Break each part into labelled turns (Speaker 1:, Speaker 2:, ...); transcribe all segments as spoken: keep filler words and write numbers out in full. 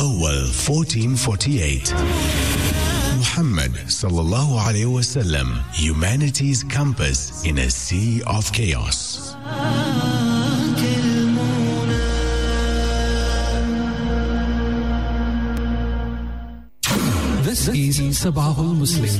Speaker 1: Awal fourteen forty-eight. Muhammad sallallahu alayhi wasallam, humanity's compass in a sea of chaos.
Speaker 2: This is Sabahul Muslim.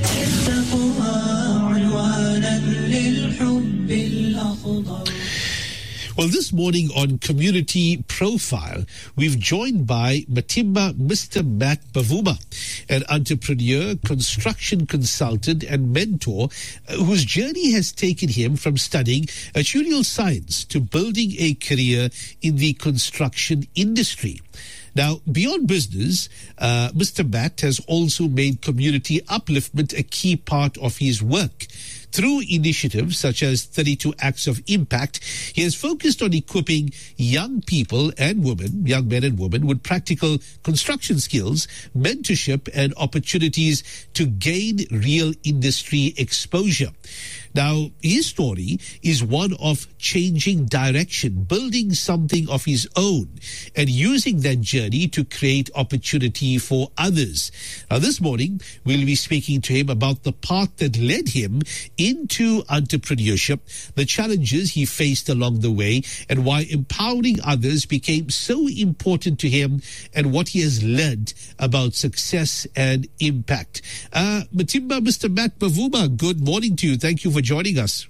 Speaker 3: Well, this morning on Community Profile, we've joined by Matimba Mister Matt Bavuma, an entrepreneur, construction consultant, and mentor uh, whose journey has taken him from studying actuarial science to building a career in the construction industry. Now, beyond business, uh, Mister Matt has also made community upliftment a key part of his work. Through initiatives such as thirty-two Acts of Impact, he has focused on equipping young people and women, young men and women, with practical construction skills, mentorship, and opportunities to gain real industry exposure. Now, his story is one of changing direction, building something of his own, and using that journey to create opportunity for others. Now, this morning, we'll be speaking to him about the path that led him into entrepreneurship, the challenges he faced along the way, and why empowering others became so important to him, and what he has learned about success and impact. Uh, Matimba, Mister Matt Bavuma, good morning to you. Thank you for joining us.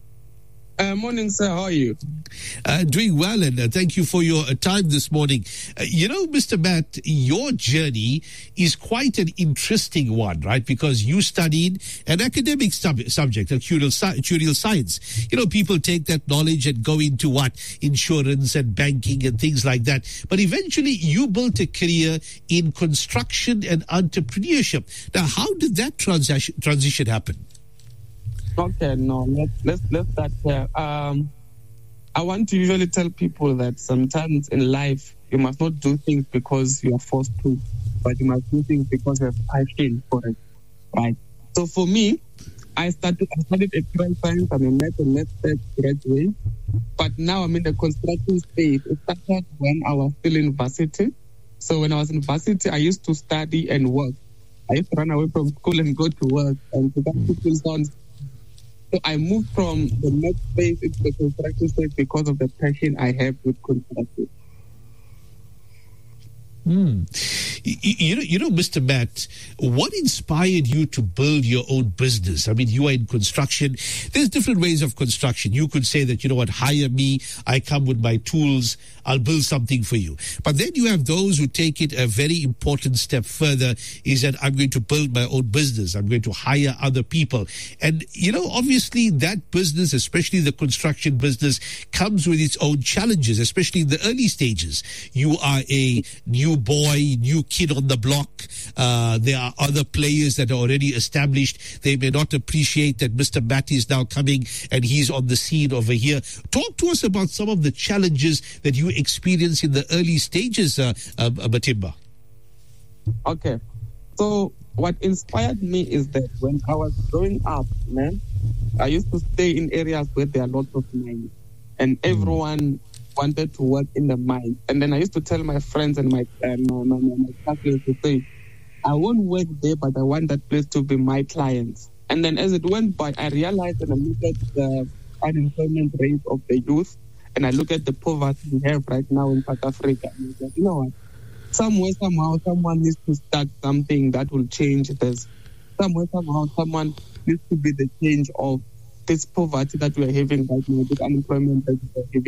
Speaker 4: Uh, morning, sir. How are you?
Speaker 3: Uh, doing well, and uh, thank you for your uh, time this morning. Uh, you know, Mister Matt, your journey is quite an interesting one, right? Because you studied an academic sub- subject, actuarial, sci- actuarial science. You know, people take that knowledge and go into what? Insurance and banking and things like that. But eventually, you built a career in construction and entrepreneurship. Now, how did that transition transition happen?
Speaker 4: Okay, no, let's let's let's start here. Um, I want to usually tell people that sometimes in life you must not do things because you are forced to, but you must do things because you have passion for it, right? So for me, I started I studied actuarial science. I'm a math and math tech graduate, but now I'm in the construction space. It started when I was still in varsity. So when I was in varsity, I used to study and work. I used to run away from school and go to work, and to that people sounds. So I moved from the math space into the construction space because of the passion I have with construction.
Speaker 3: Hmm. You, you know, you know, Mister Matt, what inspired you to build your own business? I mean, you are in construction. There's different ways of construction. You could say that, you know what, hire me. I come with my tools. I'll build something for you. But then you have those who take it a very important step further, is that I'm going to build my own business. I'm going to hire other people. And, you know, obviously that business, especially the construction business, comes with its own challenges, especially in the early stages. You are a new boy, new kid on the block. Uh, there are other players that are already established. They may not appreciate that Mister Matt is now coming and he's on the scene over here. Talk to us about some of the challenges that you experience in the early stages, uh, uh, Matimba.
Speaker 4: Okay. So what inspired me is that when I was growing up, man, I used to stay in areas where there are lots of mines, and everyone mm. wanted to work in the mine. And then I used to tell my friends and my uh, my, my, my classmates to say, I won't work there, but I want that place to be my clients. And then as it went by, I realized and I looked at the unemployment rate of the youth, and I look at the poverty we have right now in South Africa. And I was like, you know what? Somewhere, somehow, someone needs to start something that will change this. Somewhere, somehow, someone needs to be the change of this poverty that we are having right now, this unemployment that we are having.